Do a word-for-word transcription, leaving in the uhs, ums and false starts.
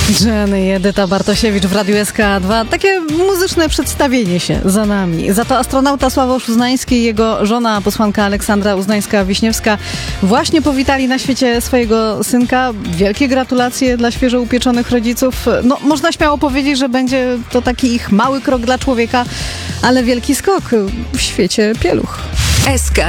Jenny i Edyta Bartosiewicz w Radiu S K dwa. Takie muzyczne przedstawienie się za nami. Za to astronauta Sławosz Uznański i jego żona, posłanka Aleksandra Uznańska-Wiśniewska właśnie powitali na świecie swojego synka. Wielkie gratulacje dla świeżo upieczonych rodziców. No, można śmiało powiedzieć, że będzie to taki ich mały krok dla człowieka, ale wielki skok w świecie pieluch. S K